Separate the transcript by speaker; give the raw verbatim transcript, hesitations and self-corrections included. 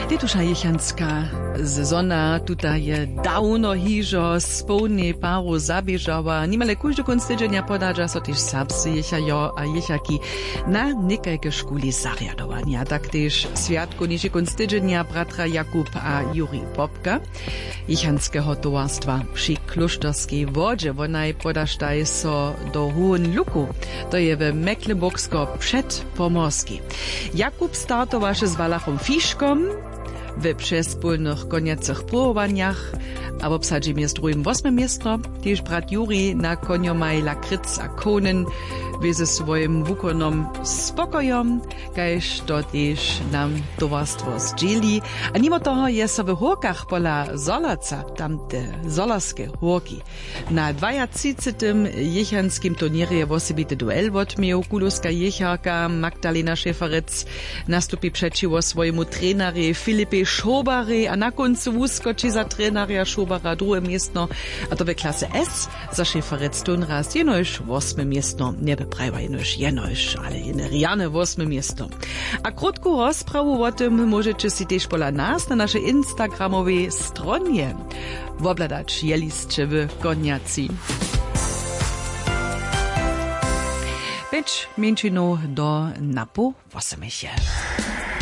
Speaker 1: Tytuša jechanska sezona tuta je dawno hižo spolnej paru zabieżała. Nimale kóždy konc tydzienia podadża so też sapsy jechajo a jechaki na niekajke szkuli zariadowania. Tak też świadku niži konc tydzienia bratra Jakub a Juri Popka. Jechanskeho towarstwa przy Kluštorskiej wodzie. Wonaj podaštaj so do Hohenluku. To je w Mecklenburgsko-Przedpomorski. Jakub startowaše z Walachom Fiškom w przespólnych koniecych pływaniach, a w obsadzie jest drugim восьмym miejscu. Też brat Juri na koniomaj Lakryc a Konen ze swoim wukonom spokojom, kajż to też nam towarstwo zdzieli. A mimo toho je so w Horkach pola Zolaca, tamte Zolarskie Horki, na dwudziestym jechanskim turnierze wosebity duel wotmiał kuluska jecharka Magdalena Šeferec nastupi przeciwko swojemu trenerie Filipie Šobary, a na końcu wuskoczy za treneria Šobara drugie miejsce, a to w klasie S za Šeferec tunraz jenoż восьмym miejsce nie beprawa jenoż jenoż, ale jene riane восьмym miejsce. A krótką rozprawu o tym możecie si też pola nas na naszej instagramowej stronie wobladać jelistcze w Koniaci. Pięć minut do napu, восемь.